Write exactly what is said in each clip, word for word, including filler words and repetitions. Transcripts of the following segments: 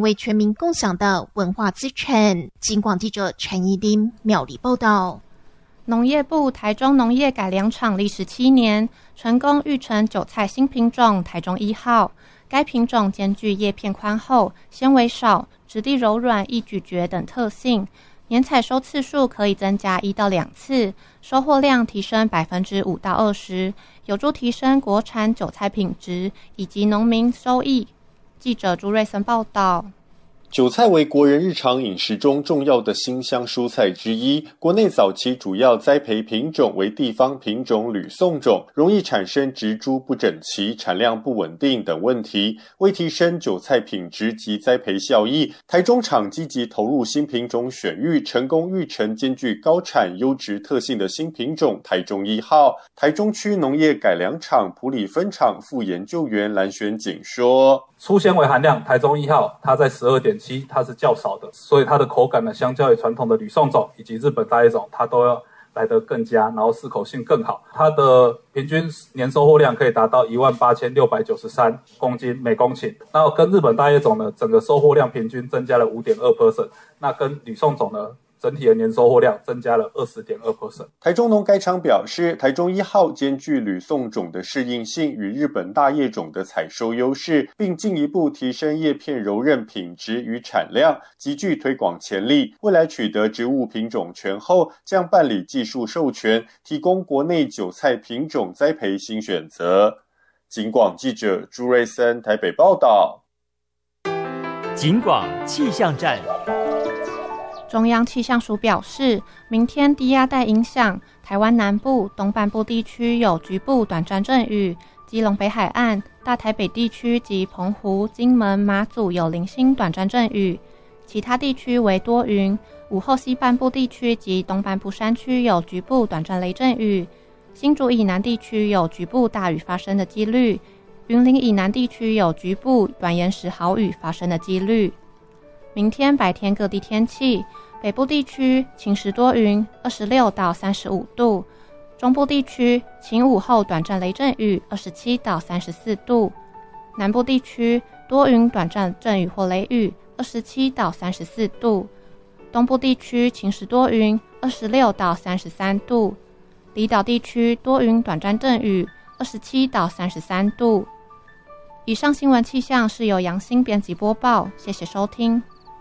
为全民共享的文化资产。警广记者陈怡丁苗栗报道。 农业部台中农业改良场历时七年，成功育成韭菜新品种台中一号。该品种兼具叶片宽厚、纤维少、质地柔软、易咀嚼等特性，年采收次数可以增加一到两次，收获量提升百分之五到二十，有助提升国产韭菜品质以及农民收益。记者朱瑞森报道。 韭菜为国人日常饮食中重要的辛香蔬菜之一，国内早期主要栽培品种为地方品种吕宋种，容易产生植株不整齐、产量不稳定等问题。为提升韭菜品质及栽培效益，台中厂积极投入新品种选育，成功育成兼具高产优质特性的新品种台中一号。台中区农业改良场埔里分厂副研究员蓝玄景说， 粗纤维含量台中一号它在 十二点七， 它是较少的，所以它的口感呢，相较于传统的吕宋种以及日本大叶种，它都要来得更佳，然后适口性更好。它的平均年收获量可以达到一万八千六百九十三公斤每公顷，那跟日本大叶种呢，整个收获量平均增加了 百分之五点二， 那跟吕宋种呢，整体的年收获量增加了 百分之二十点二。 台中农改场表示，台中一号兼具吕宋种的适应性与日本大叶种的采收优势，并进一步提升叶片柔韧品质与产量，极具推广潜力。未来取得植物品种权后，将办理技术授权，提供国内韭菜品种栽培新选择。警广记者朱瑞森台北报道。 警广气象站。 中央气象署表示，明天低压带影响台湾南部、东半部地区有局部短暂阵雨，基隆北海岸、大台北地区及澎湖、金门、马祖有零星短暂阵雨，其他地区为多云。午后西半部地区及东半部山区有局部短暂雷阵雨，新竹以南地区有局部大雨发生的几率，云林以南地区有局部短延时豪雨发生的几率。明天白天各地天气，北部地区晴时多云，二十六到三十五度；中部地区晴午后短暂雷阵雨，二十七到三十四度；南部地区多云短暂阵雨或雷雨，二十七到三十四度；东部地区晴时多云，二十六到三十三度；离岛地区多云短暂阵雨，二十七到三十三度。以上新闻气象是由杨欣编辑播报，谢谢收听。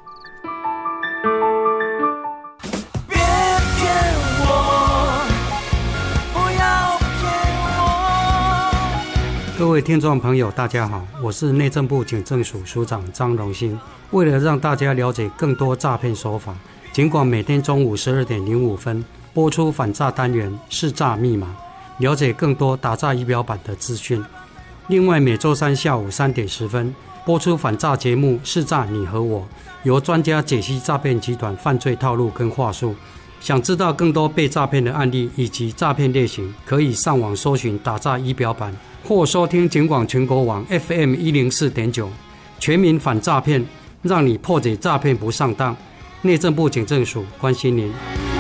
各位听众朋友大家好，我是内政部警政署署长张荣兴。为了让大家了解更多诈骗手法，警广每天中午十二点零五分播出反诈单元识诈密码，了解更多打诈仪表板的资讯。另外每周三下午三点十分播出反诈节目识诈你和我，由专家解析诈骗集团犯罪套路跟话术。想知道更多被诈骗的案例以及诈骗类型，可以上网搜寻打诈仪表板，或收听警广全国网 F M 一零四点九，全民反诈骗，让你破解诈骗不上当。内政部警政署关心您。